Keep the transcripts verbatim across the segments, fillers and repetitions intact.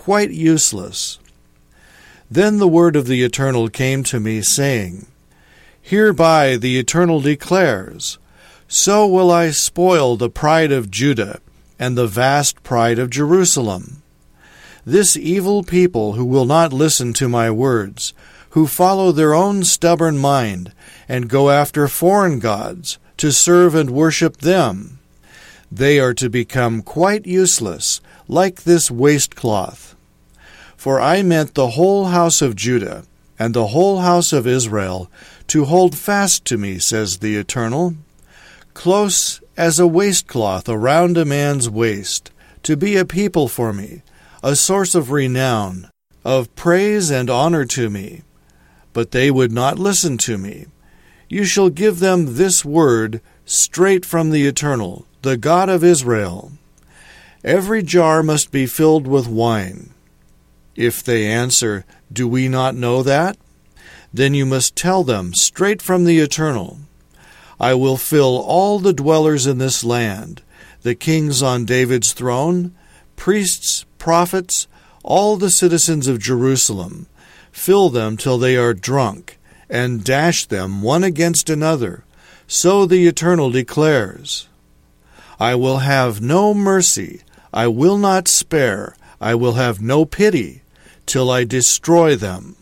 quite useless. Then the word of the Eternal came to me, saying, Hereby the Eternal declares, So will I spoil the pride of Judah and the vast pride of Jerusalem. This evil people who will not listen to my words, who follow their own stubborn mind and go after foreign gods to serve and worship them, they are to become quite useless, like this waistcloth. For I meant the whole house of Judah and the whole house of Israel to hold fast to me, says the Eternal, close as a waistcloth around a man's waist, to be a people for me, a source of renown, of praise and honor to me. But they would not listen to me. You shall give them this word straight from the Eternal, the God of Israel. Every jar must be filled with wine. If they answer, Do we not know that? Then you must tell them straight from the Eternal, I will fill all the dwellers in this land, the kings on David's throne, priests, prophets, all the citizens of Jerusalem, fill them till they are drunk, and dash them one against another. So the Eternal declares, I will have no mercy, I will not spare, I will have no pity, till I destroy them.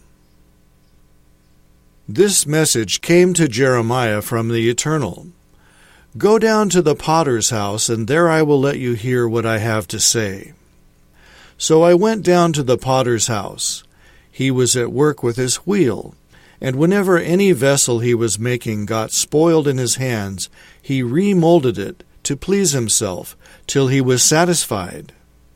This message came to Jeremiah from the Eternal. Go down to the potter's house, and there I will let you hear what I have to say. So I went down to the potter's house. He was at work with his wheel, and whenever any vessel he was making got spoiled in his hands, he remolded it to please himself, till he was satisfied.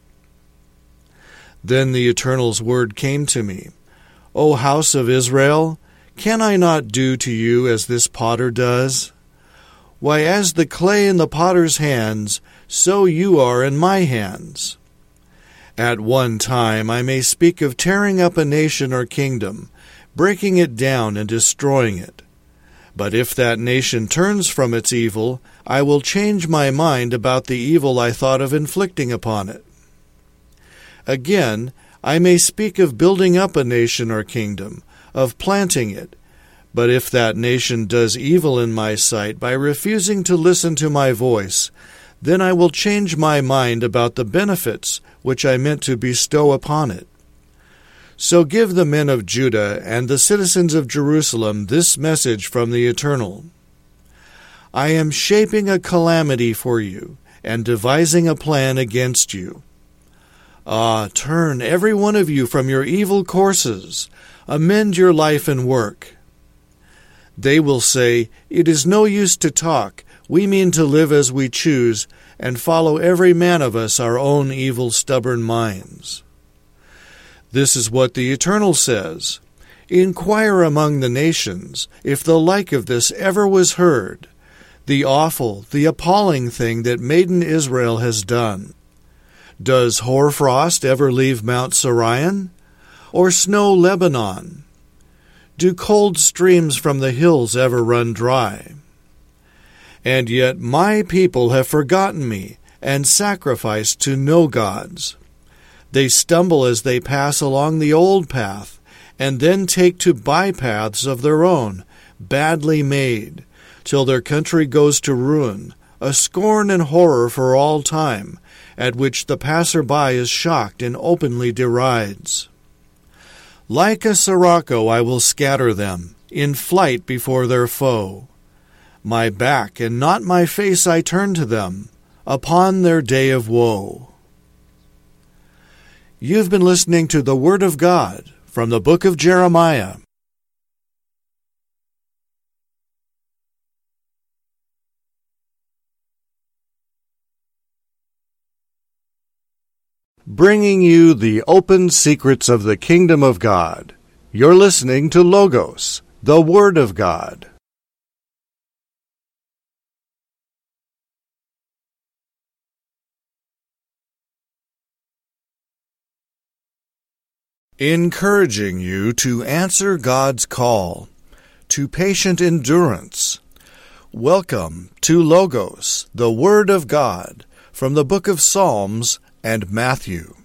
Then the Eternal's word came to me, O house of Israel, can I not do to you as this potter does? Why, as the clay in the potter's hands, so you are in my hands. At one time I may speak of tearing up a nation or kingdom, breaking it down and destroying it. But if that nation turns from its evil, I will change my mind about the evil I thought of inflicting upon it. Again, I may speak of building up a nation or kingdom, of planting it. But if that nation does evil in my sight by refusing to listen to my voice, then I will change my mind about the benefits which I meant to bestow upon it. So give the men of Judah and the citizens of Jerusalem this message from the Eternal. I am shaping a calamity for you, and devising a plan against you. Ah, turn every one of you from your evil courses. Amend your life and work. They will say, It is no use to talk. We mean to live as we choose, and follow every man of us our own evil, stubborn minds. This is what the Eternal says. Inquire among the nations, if the like of this ever was heard, the awful, the appalling thing that maiden Israel has done. Does hoarfrost ever leave Mount Sirion, or snow Lebanon? Do cold streams from the hills ever run dry? And yet my people have forgotten me, and sacrificed to no gods. They stumble as they pass along the old path, and then take to bypaths of their own, badly made, till their country goes to ruin, a scorn and horror for all time, at which the passer-by is shocked and openly derides. Like a sirocco I will scatter them, in flight before their foe. My back and not my face I turn to them, upon their day of woe. You've been listening to the Word of God from the book of Jeremiah. Bringing you the open secrets of the kingdom of God. You're listening to Logos, the Word of God. Encouraging you to answer God's call, to patient endurance. Welcome to Logos, the Word of God, from the book of Psalms and Matthew.